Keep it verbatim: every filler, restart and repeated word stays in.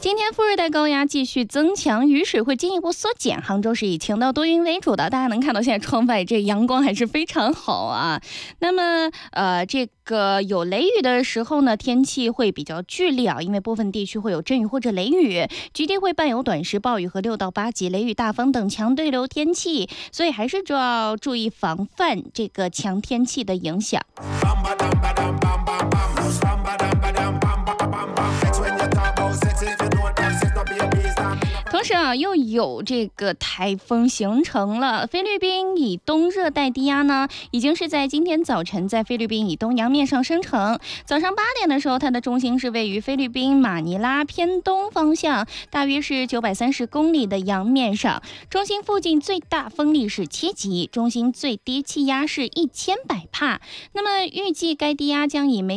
今天副热带高压继续增强，雨水会进一步缩减。杭州是以晴到多云为主的，大家能看到现在窗外这阳光还是非常好啊。那么呃，这个有雷雨的时候呢，天气会比较剧烈啊，因为部分地区会有阵雨或者雷雨，局地会伴有短时暴雨和六到八级雷雨、大风等强对流天气，所以还是主要注意防范这个强天气的影响。同时啊，又有这个台风形成了。菲律宾以东热带低压呢，已经是在今天早晨在菲律宾以东洋面上生成。早上八点的时候，它的中心是位于菲律宾马尼拉偏东方向，大约是九百三十公里的洋面上。中心附近最大风力是七级，中心最低气压是一千百帕。那么预计该低压将以每